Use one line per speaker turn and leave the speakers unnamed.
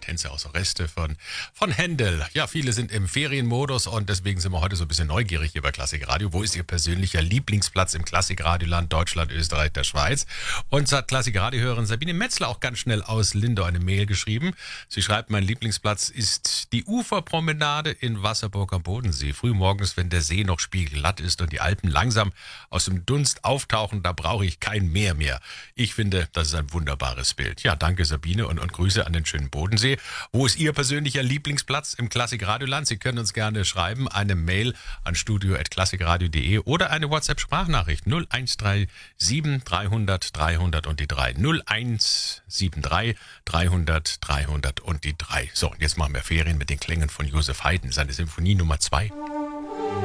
Tänze aus Reste von Händel. Ja, viele sind im Ferienmodus und deswegen sind wir heute so ein bisschen neugierig hier bei Klassik Radio. Wo ist Ihr persönlicher Lieblingsplatz im Klassikradioland Deutschland, Österreich, der Schweiz? Uns hat Klassik-Radio-Hörerin Sabine Metzler auch ganz schnell aus Lindau eine Mail geschrieben. Sie schreibt, mein Lieblingsplatz ist die Uferpromenade in Wasserburg am Bodensee. Frühmorgens, wenn der See noch spiegelglatt ist und die Alpen langsam aus dem Dunst auftauchen, da brauche ich kein Meer mehr. Ich finde, das ist ein wunderbares Bild. Ja, danke Sabine und Grüße an den schönen Bodensee. Wo ist Ihr persönlicher Lieblingsplatz im Klassikradioland? Sie können uns gerne schreiben, eine Mail an studio@klassikradio.de oder eine WhatsApp-Sprachnachricht 0137 300 300 und die 3. 0173 300 300 und die 3. So, und jetzt machen wir Ferien mit den Klängen von Joseph Haydn, seine Symphonie Nummer 2.